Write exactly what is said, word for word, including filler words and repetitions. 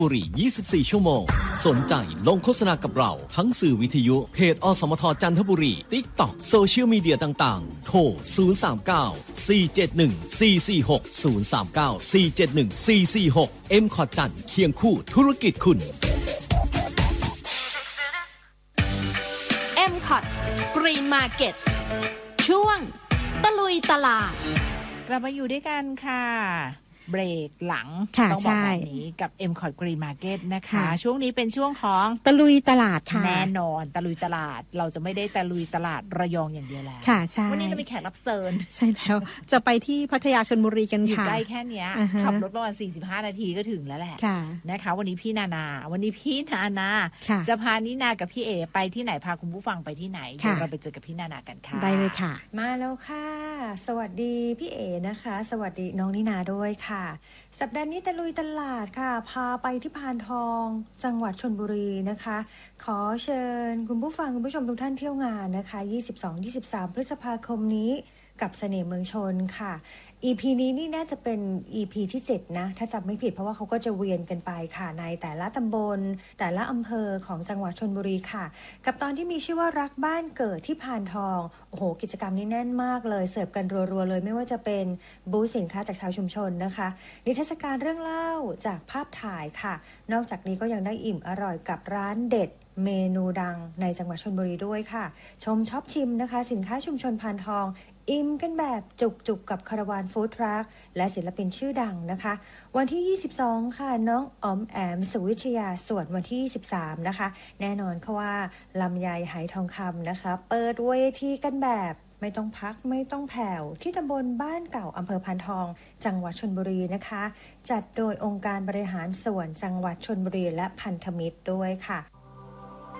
บุรียี่สิบสี่ชั่วโมงสนใจลงโฆษณากับเราทั้งสื่อวิทยุเพจอสมทจันทบุรี TikTok โซเชียลมีเดียต่างๆโทรศูนย์ สาม เก้า สี่ เจ็ด หนึ่ง สี่ สี่ หก ศูนย์ สาม เก้า สี่ เจ็ด หนึ่ง สี่ สี่ หก เอ็ม คอร์ดจันทร์เคียงคู่ธุรกิจคุณเอ็ม คอร์ด Green Market ช่วงตะลุยตลาดกลับมาอยู่ด้วยกันค่ะเบรกหลังต้องบอกแบบนี้กับ เอ็ม คอร์ด Green Market นะคะช่วงนี้เป็นช่วงของตะลุยตลาดค่ะแน่นอนตะลุยตลาดเราจะไม่ได้ตะลุยตลาดระยองอย่างเดียวแล้วค่ะใช่วันนี้เรามีแขกรับเชิญใช่แล้วจะไปที่พัทยาชลบุรีกันค่ะอยู่ใกล้แค่นี้ขับรถประมาณสี่สิบห้านาทีก็ถึงแล้วแหละนะคะวันนี้พี่นานาวันนี้พี่นานาจะพานินากับพี่เอไปที่ไหนพาคุณผู้ฟังไปที่ไหนเดี๋ยวเราไปเจอกับพี่นานากันค่ะได้เลยค่ะมาแล้วค่ะสวัสดีพี่เอนะคะสวัสดีน้องนินาด้วยค่ะสัปดาห์นี้ตะลุยตลาดค่ะพาไปที่พานทองจังหวัดชลบุรีนะคะขอเชิญคุณผู้ฟังคุณผู้ชมทุกท่านเที่ยวงานนะคะ ยี่สิบสอง ยี่สิบสาม พฤษภาคมนี้กับเสน่ห์เมืองชนค่ะ อี พี นี้นี่น่าจะเป็น อี พี ที่เจ็ดนะถ้าจำไม่ผิดเพราะว่าเขาก็จะเวียนกันไปค่ะในแต่ละตำบลแต่ละอำเภอของจังหวัดชลบุรีค่ะกับตอนที่มีชื่อว่ารักบ้านเกิดที่พานทองโอ้โหกิจกรรมนี้แน่นมากเลยเสิร์ฟกันรัวๆเลยไม่ว่าจะเป็นบูธสินค้าจากชาวชุมชนนะคะนิทรรศการเรื่องเล่าจากภาพถ่ายค่ะนอกจากนี้ก็ยังได้อิ่มอร่อยกับร้านเด็ดเมนูดังในจังหวัดชลบุรีด้วยค่ะชมช็อปชิมนะคะสินค้าชุมชนพานทองอิ่มกันแบบจุกๆกับคาราวานฟู้ดทรัคและศิลปินชื่อดังนะคะวันที่ยี่สิบสองค่ะน้องอ๋อมแอมสวิชยาส่วนวันที่ยี่สิบสามนะคะแน่นอนค่ะว่าลำไยไหทองคำนะคะเปิดเวทีกันแบบไม่ต้องพักไม่ต้องแผ่วที่ตำบลบ้านเก่าอำเภอพานทองจังหวัดชลบุรีนะคะจัดโดยองค์การบริหารส่วนจังหวัดชลบุรีและพันธมิตรด้วยค่ะ